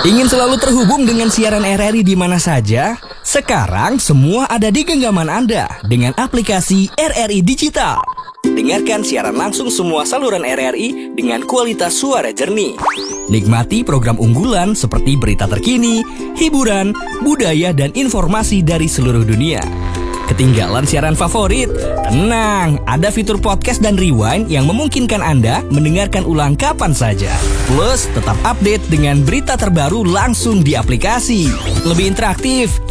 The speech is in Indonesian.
Ingin selalu terhubung dengan siaran RRI di mana saja? Sekarang semua ada di genggaman Anda dengan aplikasi RRI Digital. Dengarkan siaran langsung semua saluran RRI dengan kualitas suara jernih. Nikmati program unggulan seperti berita terkini, hiburan, budaya, dan informasi dari seluruh dunia. Ketinggalan siaran favorit? Tenang, ada fitur podcast dan rewind yang memungkinkan Anda mendengarkan ulang kapan saja. Plus, tetap update dengan berita terbaru langsung di aplikasi. Lebih interaktif,